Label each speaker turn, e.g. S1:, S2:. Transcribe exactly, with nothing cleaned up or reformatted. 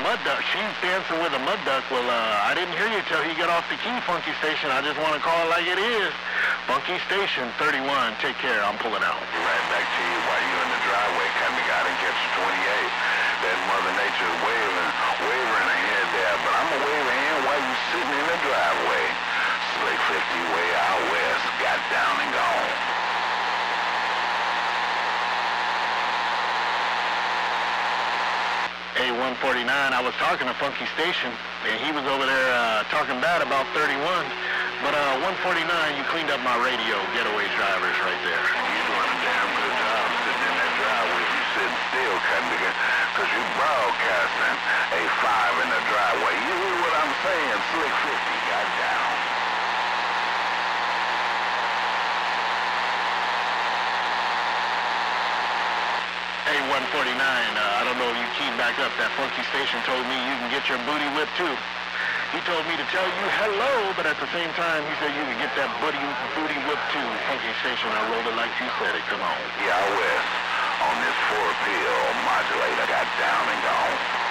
S1: mud duck. She's dancing with a mud duck. Well, uh, I didn't hear you till you got off the key, Funky Station. I just want to call it like it is. Funky Station, thirty-one. Take care. I'm pulling out.
S2: Right back to you while you in the driveway. Coming out and catch you twenty-eight. That Mother Nature's waving, wavering ahead there. But I'm going to wave a hand while you sitting in the driveway. Slick fifty way out west. Got down and gone.
S1: A one forty-nine, I was talking to Funky Station, and he was over there uh, talking bad about thirty-one. But uh, one forty-nine, you cleaned up my radio, Getaway Drivers, right there.
S2: You're doing a damn good job sitting in that driveway. You sitting still, cutting together, because you broadcasting a five in the driveway. You hear what I'm saying? Slick fifty got down.
S1: A one forty-nine, uh, I don't know if you keyed back up. That Funky Station told me you can get your booty whipped too. He told me to tell you hello, but at the same time, he said you can get that booty, booty whipped too. Funky Station, I rolled it like you said it. Come on.
S2: Yeah, West, on this four pill modulator, got down and gone.